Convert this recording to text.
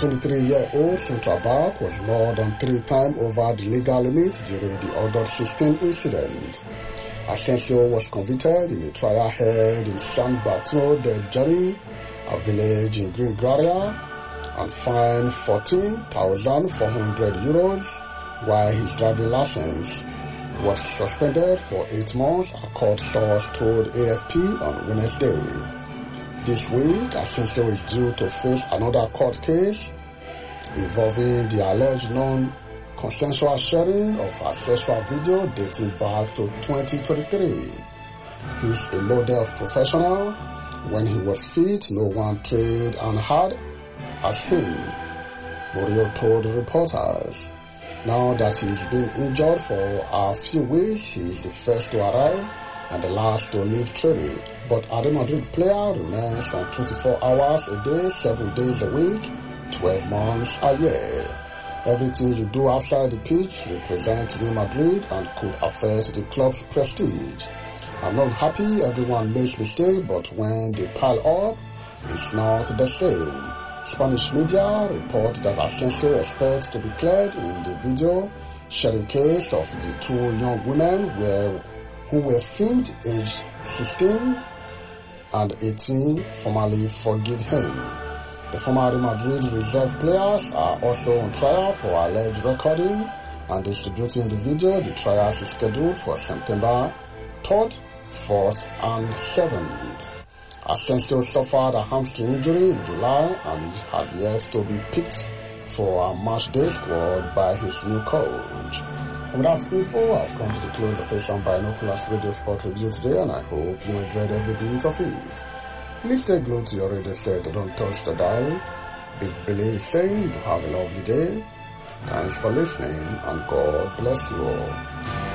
23-year-old central back was more than 3 times over the legal limit during the August 16 incident. Asensio was convicted in a trial held in San Bartolo del Jari, a village in Green Graria, and fined €14,400, while his driving license was suspended for 8 months, a court source told AFP on Wednesday. This week, Asensio is due to face another court case involving the alleged non-consensual sharing of a sexual video dating back to 2023. He's a model of professional. When he was fit, no one trained and hard as him, Murillo told reporters. Now that he's been injured for a few weeks, he is the first to arrive and the last to leave training. But a Real Madrid player remains on 24 hours a day, 7 days a week, 12 months a year. Everything you do outside the pitch represents Real Madrid and could affect the club's prestige. I'm not happy, everyone makes mistakes, but when they pile up, it's not the same. Spanish media report that Asensio expects to be cleared in the video sharing case of the 2 young women who were filmed aged 16 and 18 formally forgive him. The former Real Madrid reserve players are also on trial for alleged recording and distributing the video. The trials is scheduled for September 3rd, 4th and 7th. Asensio suffered a hamstring injury in July and has yet to be picked for a matchday squad by his new coach. And with that info, I've come to the close of Asian Binoculars Radio Sport Review today, and I hope you enjoyed every bit of it. Please stay glued to your radio set, don't touch the dial. Big Billy is saying you have a lovely day. Thanks for listening, and God bless you all.